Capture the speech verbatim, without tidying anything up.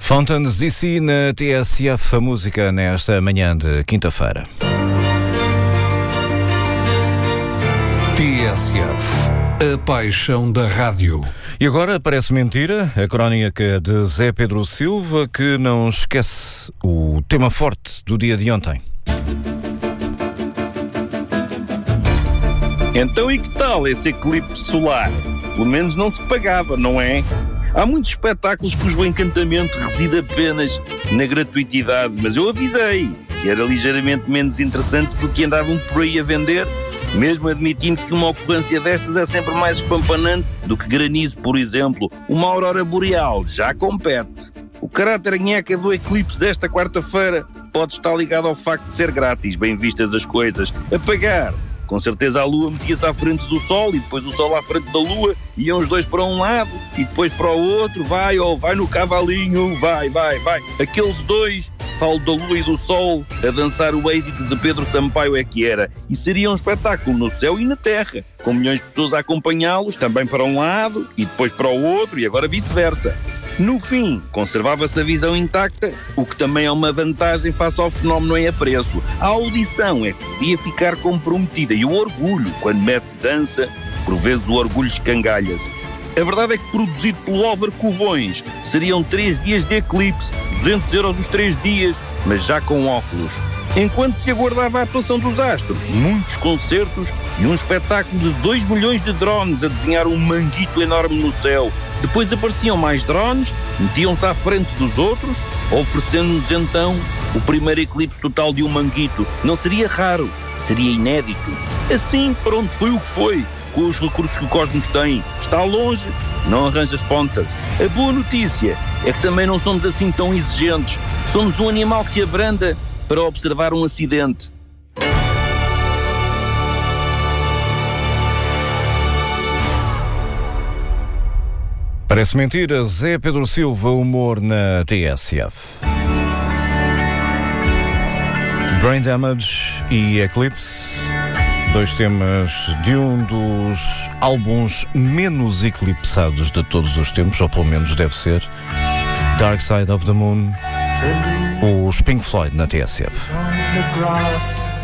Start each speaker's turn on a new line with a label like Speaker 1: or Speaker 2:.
Speaker 1: Fountains D C na T S F, a música nesta manhã de quinta-feira.
Speaker 2: T S F, a paixão da rádio.
Speaker 1: E agora parece mentira a crónica de Zé Pedro Silva, que não esquece o tema forte do dia de ontem.
Speaker 3: Então e que tal esse eclipse solar? Pelo menos não se pagava, não é? Há muitos espetáculos cujo encantamento reside apenas na gratuitidade, mas eu avisei que era ligeiramente menos interessante do que andavam por aí a vender, mesmo admitindo que uma ocorrência destas é sempre mais espampanante do que granizo, por exemplo. Uma aurora boreal já compete. O caráter nheca do eclipse desta quarta-feira pode estar ligado ao facto de ser grátis, bem vistas as coisas. A pagar, com certeza a Lua metia-se à frente do Sol e depois o Sol à frente da Lua, iam os dois para um lado e depois para o outro, vai, ou oh, vai no cavalinho, vai, vai, vai. Aqueles dois, falo da Lua e do Sol, a dançar o êxito de Pedro Sampaio é que era. E seria um espetáculo no céu e na terra, com milhões de pessoas a acompanhá-los, também para um lado e depois para o outro e agora vice-versa. No fim, conservava-se a visão intacta, o que também é uma vantagem face ao fenómeno em apreço. A audição é que podia ficar comprometida e o orgulho, quando mete dança, por vezes o orgulho escangalha-se. A verdade é que, produzido pelo Álvaro Covões, seriam três dias de eclipse, duzentos euros os três dias, mas já com óculos. Enquanto se aguardava a atuação dos astros, muitos concertos e um espetáculo de dois milhões de drones a desenhar um manguito enorme no céu. Depois apareciam mais drones, metiam-se à frente dos outros, oferecendo-nos então o primeiro eclipse total de um manguito. Não seria raro, seria inédito. Assim, pronto, foi o que foi, com os recursos que o Cosmos tem. Está longe, não arranja sponsors. A boa notícia é que também não somos assim tão exigentes. Somos um animal que abranda para observar um acidente.
Speaker 1: Parece mentira, Zé Pedro Silva, humor na T S F. Brain Damage e Eclipse, dois temas de um dos álbuns menos eclipsados de todos os tempos, ou pelo menos deve ser, Dark Side of the Moon, os Pink Floyd na T S F.